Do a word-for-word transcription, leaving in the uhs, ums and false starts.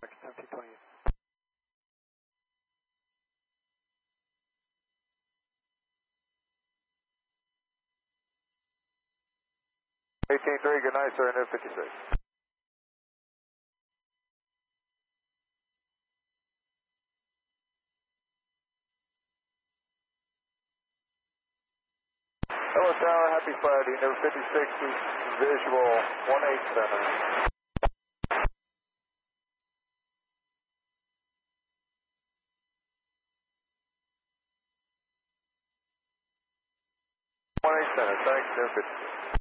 seventeen twenty. eighteen three, good night, sir, N fifty-six. Hello, Tower, happy Friday, N fifty-six is visual, one eight seven. one eight seven, thanks, N fifty-six.